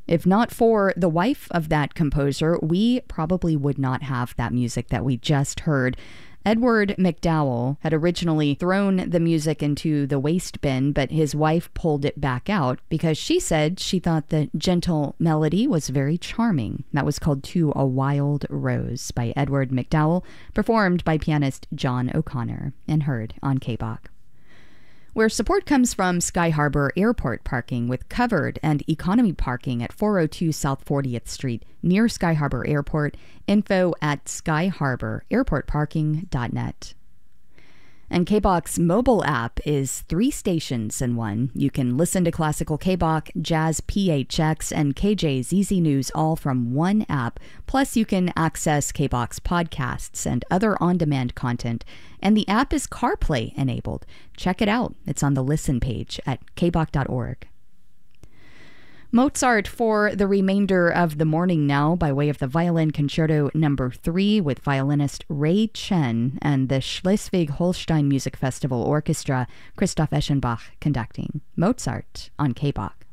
If not for the wife of that composer, we probably would not have that music that we just heard. Edward McDowell had originally thrown the music into the waste bin, but his wife pulled it back out because she said she thought the gentle melody was very charming. That was called To a Wild Rose by Edward McDowell, performed by pianist John O'Connor, and heard on KBOK. Where support comes from Sky Harbor Airport parking with covered and economy parking at 402 South 40th Street near Sky Harbor Airport. Info at skyharbor.airportparking.net. And KBOK's mobile app is 3 stations in one. You can listen to classical KBOK, jazz PHX, and KJZZ News all from one app. Plus, you can access KBOK's podcasts and other on-demand content. And the app is CarPlay enabled. Check it out. It's on the listen page at kbok.org. Mozart for the remainder of the morning now by way of the Violin Concerto No. 3 with violinist Ray Chen and the Schleswig-Holstein Music Festival Orchestra, Christoph Eschenbach conducting. Mozart on KBOK.